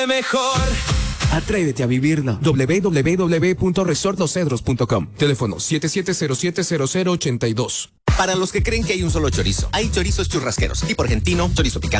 Mejor. Atrévete a vivirlo. www.resortlosedros.com. Teléfono 77070082. Para los que creen que hay un solo chorizo, hay chorizos churrasqueros. Tipo argentino, chorizo picante.